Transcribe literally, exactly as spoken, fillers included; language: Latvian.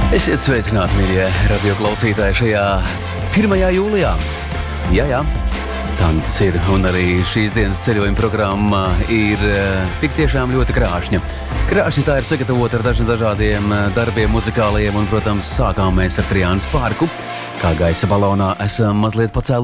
Esiet sveicināti, mīļie radio klausītāji, šajā pirmajā jūlijā. Jā, jā, tā tas ir, un arī šīs dienas ceļojuma programma ir tik tiešām ļoti krāšņa. Krāšņa tā ir sagatavota ar dažiem dažādiem darbiem, muzikālajiem, un, protams, sākām mēs ar Trijānas parku. Kā gaisa balonā esam mazliet pacēluši